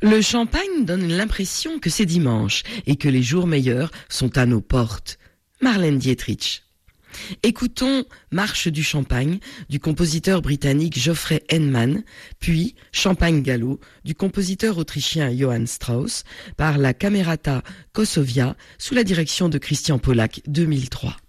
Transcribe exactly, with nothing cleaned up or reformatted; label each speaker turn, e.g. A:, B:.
A: Le champagne donne l'impression que c'est dimanche et que les jours meilleurs sont à nos portes. Marlène Dietrich. Écoutons Marche du champagne du compositeur britannique Geoffrey Henman, puis Champagne Gallo du compositeur autrichien Johann Strauss par la Camerata Kosovia sous la direction de Christian Pollack deux mille trois.